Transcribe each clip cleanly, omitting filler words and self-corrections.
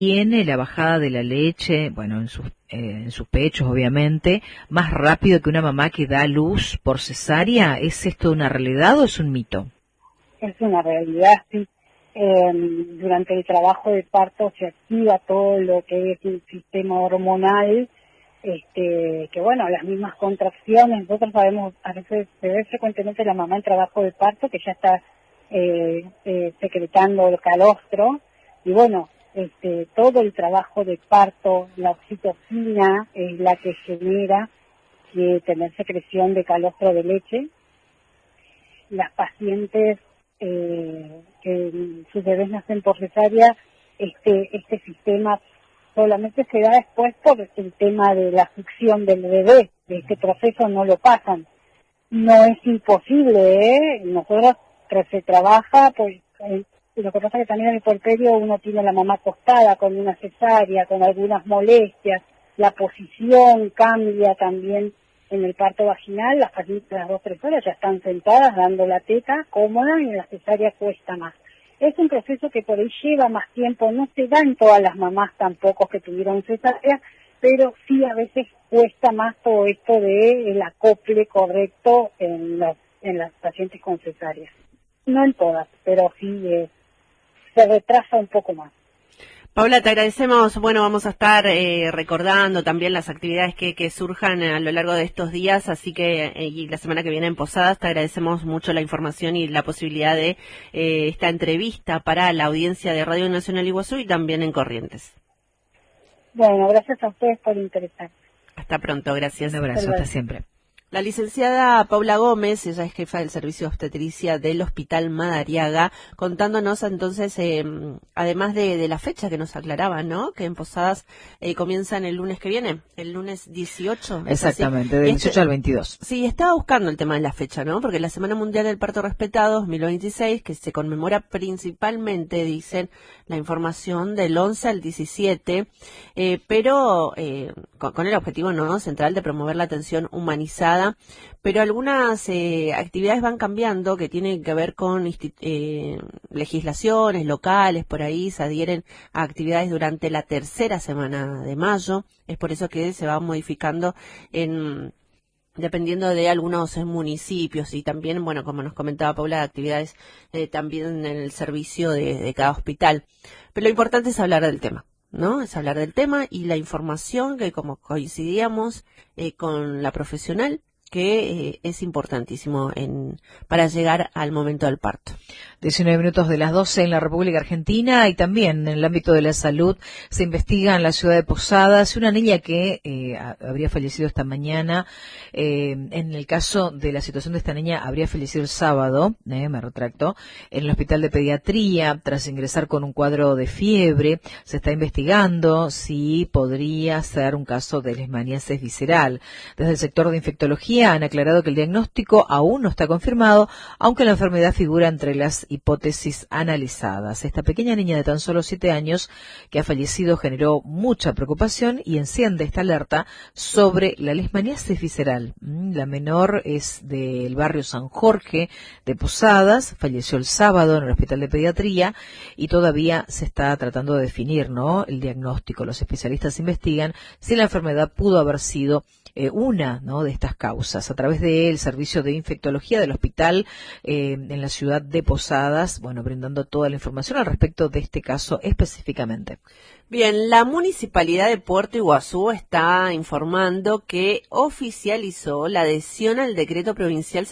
tiene la bajada de la leche, bueno, en sus pechos, obviamente, más rápido que una mamá que da a luz por cesárea? ¿Es esto una realidad o es un mito? Es una realidad, sí. Durante el trabajo de parto se activa todo lo que es el sistema hormonal, que bueno, las mismas contracciones, nosotros sabemos, a veces se ve frecuentemente la mamá en trabajo de parto que ya está secretando el calostro, y bueno, todo el trabajo de parto, la oxitocina es la que genera tener secreción de calostro de leche. Las pacientes que sus bebés nacen por cesárea, este sistema solamente se da después por el tema de la succión del bebé, de este proceso no lo pasan. No es imposible, nosotros se trabaja, pues lo que pasa es que también en el puerperio uno tiene a la mamá acostada con una cesárea, con algunas molestias, la posición cambia también. En el parto vaginal, las pacientes a las 2-3 horas ya están sentadas dando la teta cómoda y en la cesárea cuesta más. Es un proceso que por ahí lleva más tiempo, no se da en todas las mamás tampoco que tuvieron cesárea, pero sí a veces cuesta más todo esto de el acople correcto en las pacientes con cesárea. No en todas, pero sí se retrasa un poco más. Paula, te agradecemos. Bueno, vamos a estar recordando también las actividades que surjan a lo largo de estos días, así que y la semana que viene en Posadas. Te agradecemos mucho la información y la posibilidad de esta entrevista para la audiencia de Radio Nacional Iguazú y también en Corrientes. Bueno, gracias a ustedes por interesarse. Hasta pronto, gracias. Un abrazo, hasta siempre. La licenciada Paula Gómez, ella es jefa del servicio de obstetricia del Hospital Madariaga, contándonos entonces, además de la fecha que nos aclaraba, ¿no? Que en Posadas comienzan el lunes que viene, el lunes 18. Exactamente, del 18 al 22. Sí, estaba buscando el tema de la fecha, ¿no? Porque la Semana Mundial del Parto Respetado 2026, que se conmemora principalmente, dicen, la información del 11 al 17, pero con el objetivo, ¿no?, central de promover la atención humanizada, pero algunas actividades van cambiando que tienen que ver con legislaciones locales, por ahí se adhieren a actividades durante la tercera semana de mayo, es por eso que se va modificando dependiendo de algunos municipios y también, bueno, como nos comentaba Paula, actividades también en el servicio de cada hospital. Pero lo importante es hablar del tema, ¿no? Es hablar del tema y la información que, como coincidíamos con la profesional, que es importantísimo para llegar al momento del parto. 19 minutos de las 12 en la República Argentina, y también en el ámbito de la salud se investiga en la ciudad de Posadas una niña que habría fallecido esta mañana. En el caso de la situación de esta niña, habría fallecido el sábado, me retracto, en el hospital de pediatría tras ingresar con un cuadro de fiebre. Se está investigando si podría ser un caso de leishmaniasis visceral. Desde el sector de infectología han aclarado que el diagnóstico aún no está confirmado, aunque la enfermedad figura entre las hipótesis analizadas. Esta pequeña niña de tan solo 7 años que ha fallecido generó mucha preocupación y enciende esta alerta sobre la leishmaniasis visceral. La menor es del barrio San Jorge de Posadas, falleció el sábado en el hospital de pediatría y todavía se está tratando de definir, ¿no?, el diagnóstico. Los especialistas investigan si la enfermedad pudo haber sido una, ¿no?, de estas causas. A través del servicio de infectología del hospital en la ciudad de Posadas, bueno, brindando toda la información al respecto de este caso específicamente. Bien, la Municipalidad de Puerto Iguazú está informando que oficializó la adhesión al Decreto Provincial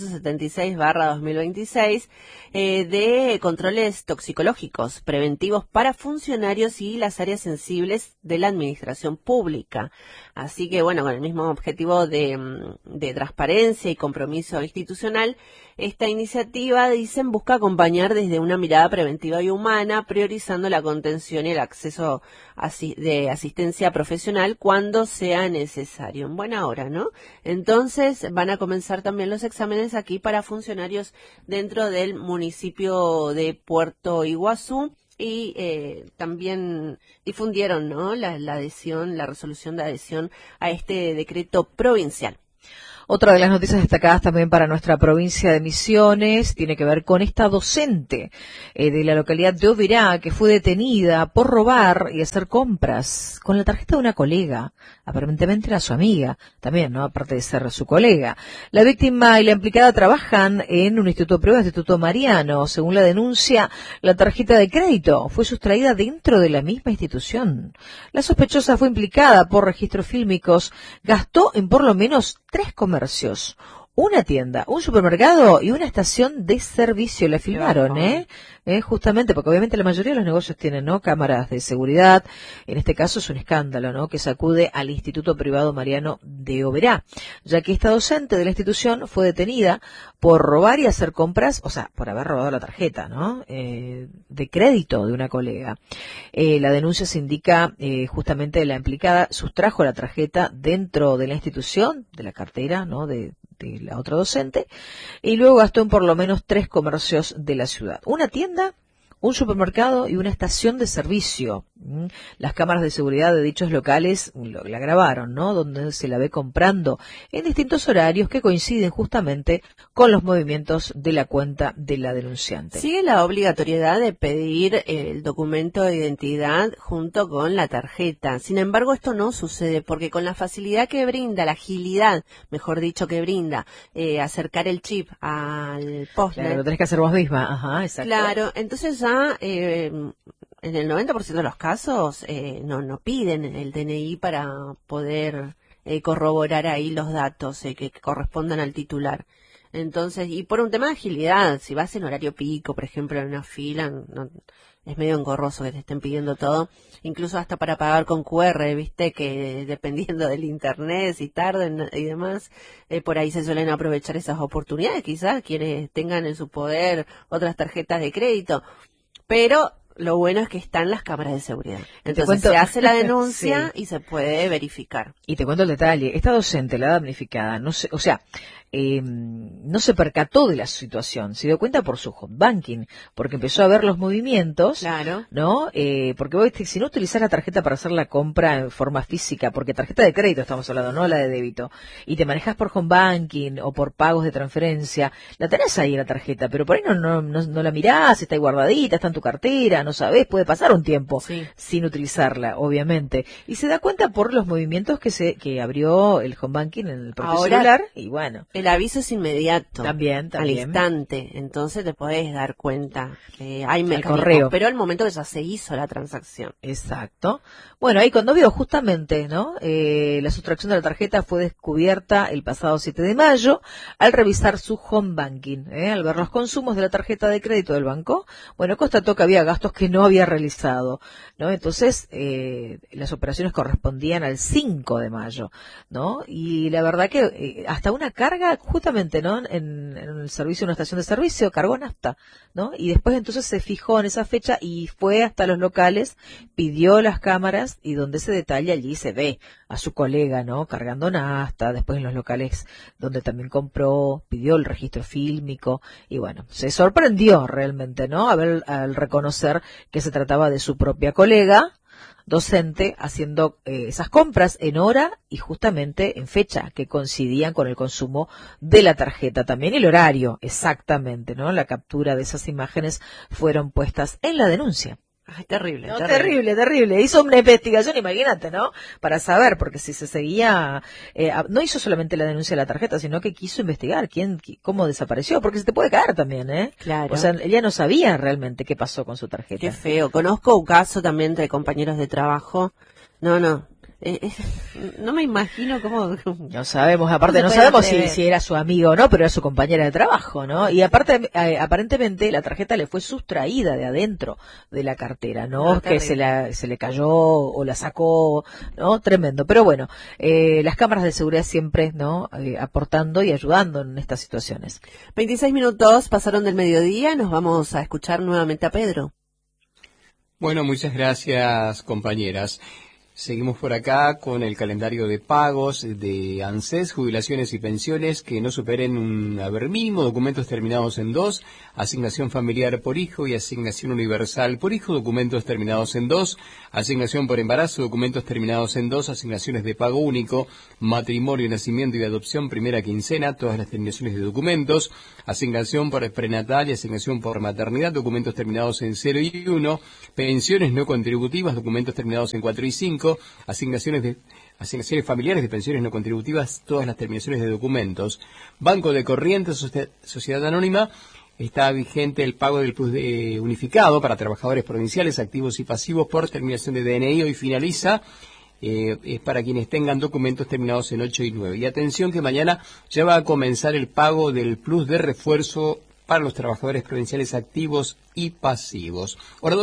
776/2026 de controles toxicológicos preventivos para funcionarios y las áreas sensibles de la administración pública. Así que, bueno, con el mismo objetivo de transparencia y compromiso institucional, esta iniciativa, dicen, busca acompañar desde una mirada preventiva y humana, priorizando la contención y el acceso de asistencia profesional cuando sea necesario, en buena hora, ¿no? Entonces van a comenzar también los exámenes aquí para funcionarios dentro del municipio de Puerto Iguazú y también difundieron, ¿no?, la adhesión, la resolución de adhesión a este decreto provincial. Otra de las noticias destacadas también para nuestra provincia de Misiones tiene que ver con esta docente de la localidad de Oberá que fue detenida por robar y hacer compras con la tarjeta de una colega. Aparentemente era su amiga, también, ¿no? Aparte de ser su colega. La víctima y la implicada trabajan en un instituto de pruebas, Instituto Mariano. Según la denuncia, la tarjeta de crédito fue sustraída dentro de la misma institución. La sospechosa fue implicada por registros fílmicos, gastó en por lo menos 3 comercios, una tienda, un supermercado y una estación de servicio. La filmaron, justamente porque obviamente la mayoría de los negocios tienen, ¿no?, cámaras de seguridad. En este caso es un escándalo, ¿no?, que sacude al Instituto Privado Mariano de Oberá, ya que esta docente de la institución fue detenida por robar y hacer compras, o sea, por haber robado la tarjeta, ¿no?, de crédito de una colega. La denuncia se indica justamente la implicada sustrajo la tarjeta dentro de la institución, de la cartera, ¿no?, de la otra docente, y luego gastó en por lo menos 3 comercios de la ciudad. Una tienda, un supermercado y una estación de servicio. Las cámaras de seguridad de dichos locales la grabaron, ¿no?, donde se la ve comprando en distintos horarios que coinciden justamente con los movimientos de la cuenta de la denunciante. Sigue la obligatoriedad de pedir el documento de identidad junto con la tarjeta. Sin embargo, esto no sucede porque con la facilidad que brinda, la agilidad, mejor dicho, que brinda acercar el chip al postnet. Claro, lo tenés que hacer vos misma. Ajá, exacto. Claro, entonces ya en el 90% de los casos no piden el DNI para poder corroborar ahí los datos que correspondan al titular. Entonces, y por un tema de agilidad, si vas en horario pico, por ejemplo, en una fila, no, es medio engorroso que te estén pidiendo todo, incluso hasta para pagar con QR, viste, que dependiendo del internet, si tarden y demás, por ahí se suelen aprovechar esas oportunidades, quizás quienes tengan en su poder otras tarjetas de crédito, pero lo bueno es que están las cámaras de seguridad. Entonces se hace la denuncia y se puede verificar. Y te cuento el detalle, esta docente, la damnificada, no sé, o sea, no se percató de la situación, se dio cuenta por su home banking, porque empezó a ver los movimientos, claro, ¿no? Porque vos, si no utilizás la tarjeta para hacer la compra en forma física, porque tarjeta de crédito estamos hablando, no la de débito, y te manejas por home banking o por pagos de transferencia, la tenés ahí la tarjeta, pero por ahí no la mirás, está ahí guardadita, está en tu cartera, no sabés, puede pasar un tiempo sin utilizarla, obviamente, y se da cuenta por los movimientos que abrió el home banking en el propio celular, y bueno. El aviso es inmediato. También. Al instante. Entonces te podés dar cuenta que hay mecanismos. Correo. Pero al momento que ya se hizo la transacción. Exacto. Bueno, ahí cuando vio justamente, ¿no? La sustracción de la tarjeta fue descubierta el pasado 7 de mayo al revisar su home banking, al ver los consumos de la tarjeta de crédito del banco. Bueno, constató que había gastos que no había realizado, ¿no? Entonces, las operaciones correspondían al 5 de mayo, ¿no? Y la verdad que hasta una carga justamente, ¿no?, en el servicio, una estación de servicio, cargó nafta, ¿no? Y después entonces se fijó en esa fecha y fue hasta los locales, pidió las cámaras y donde se detalla allí se ve a su colega, ¿no?, cargando nafta, después en los locales donde también compró, pidió el registro fílmico y bueno, se sorprendió realmente, ¿no?, al reconocer que se trataba de su propia colega docente haciendo esas compras en hora y justamente en fecha que coincidían con el consumo de la tarjeta, también el horario, exactamente, ¿no? La captura de esas imágenes fueron puestas en la denuncia. Ay, terrible, no, terrible. Hizo una investigación, imagínate, ¿no? Para saber, porque si se seguía, no hizo solamente la denuncia de la tarjeta, sino que quiso investigar cómo desapareció, porque se te puede caer también, ¿eh? Claro. O sea, ella no sabía realmente qué pasó con su tarjeta. Qué feo. Conozco un caso también de compañeros de trabajo. No me imagino cómo. No sabemos, aparte no sabemos si era su amigo o no, pero era su compañera de trabajo, ¿no? Y aparte, aparentemente la tarjeta le fue sustraída de adentro de la cartera, ¿no? Que se le cayó o la sacó, ¿no? Tremendo. Pero bueno, las cámaras de seguridad siempre, ¿no? Aportando y ayudando en estas situaciones. 26 minutos pasaron del mediodía, nos vamos a escuchar nuevamente a Pedro. Bueno, muchas gracias, compañeras. Seguimos por acá con el calendario de pagos de ANSES, jubilaciones y pensiones que no superen un haber mínimo, documentos terminados en 2, asignación familiar por hijo y asignación universal por hijo, documentos terminados en 2, asignación por embarazo, documentos terminados en 2, asignaciones de pago único, matrimonio, nacimiento y adopción, primera quincena, todas las terminaciones de documentos, asignación por prenatal y asignación por maternidad, documentos terminados en 0 y 1, pensiones no contributivas, documentos terminados en 4 y 5, asignaciones familiares de pensiones no contributivas, todas las terminaciones de documentos. Banco de Corrientes, Sociedad Anónima, está vigente el pago del plus unificado para trabajadores provinciales, activos y pasivos por terminación de DNI. Hoy finaliza, es para quienes tengan documentos terminados en 8 y 9. Y atención que mañana ya va a comenzar el pago del plus de refuerzo para los trabajadores provinciales activos y pasivos. Hora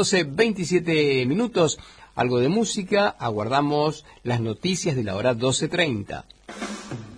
12:27, algo de música, aguardamos las noticias de la hora 12:30.